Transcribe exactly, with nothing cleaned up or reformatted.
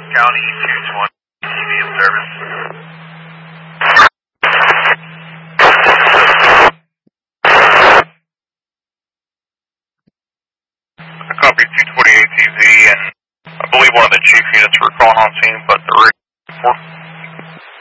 County two twenty, T V in service. Copy two twenty-eight T V, and I believe one of the chief units were calling on scene, but the rig